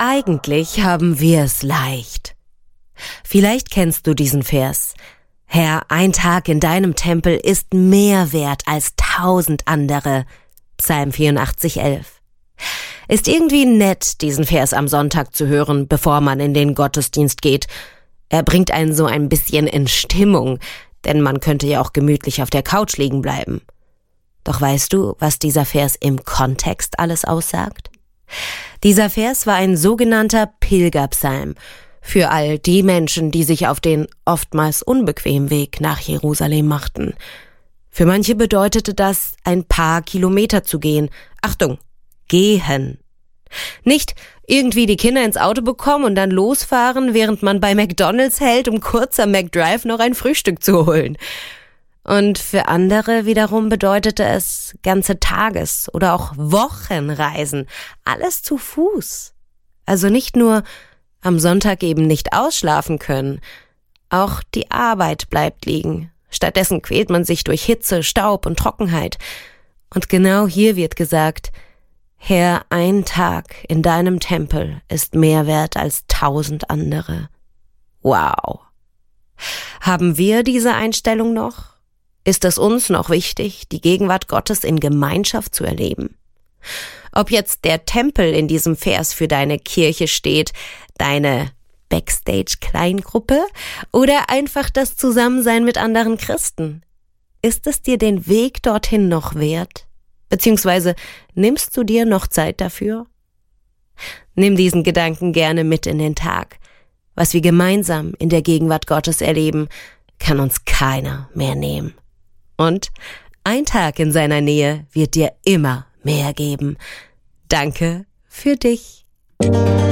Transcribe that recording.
Eigentlich haben wir es leicht. Vielleicht kennst du diesen Vers. Herr, ein Tag in deinem Tempel ist mehr wert als 1000 andere. Psalm 84,11. Ist irgendwie nett, diesen Vers am Sonntag zu hören, bevor man in den Gottesdienst geht. Er bringt einen so ein bisschen in Stimmung, denn man könnte ja auch gemütlich auf der Couch liegen bleiben. Doch weißt du, was dieser Vers im Kontext alles aussagt? Dieser Vers war ein sogenannter Pilgerpsalm für all die Menschen, die sich auf den oftmals unbequemen Weg nach Jerusalem machten. Für manche bedeutete das, ein paar Kilometer zu gehen. Achtung, gehen. Nicht irgendwie die Kinder ins Auto bekommen und dann losfahren, während man bei McDonald's hält, um kurz am McDrive noch ein Frühstück zu holen. Und für andere wiederum bedeutete es ganze Tages- oder auch Wochenreisen. Alles zu Fuß. Also nicht nur am Sonntag eben nicht ausschlafen können. Auch die Arbeit bleibt liegen. Stattdessen quält man sich durch Hitze, Staub und Trockenheit. Und genau hier wird gesagt, Herr, ein Tag in deinem Tempel ist mehr wert als 1000 andere. Wow. Haben wir diese Einstellung noch? Ist es uns noch wichtig, die Gegenwart Gottes in Gemeinschaft zu erleben? Ob jetzt der Tempel in diesem Vers für deine Kirche steht, deine Backstage-Kleingruppe oder einfach das Zusammensein mit anderen Christen. Ist es dir den Weg dorthin noch wert? Beziehungsweise nimmst du dir noch Zeit dafür? Nimm diesen Gedanken gerne mit in den Tag. Was wir gemeinsam in der Gegenwart Gottes erleben, kann uns keiner mehr nehmen. Und ein Tag in seiner Nähe wird dir immer mehr geben. Danke für dich.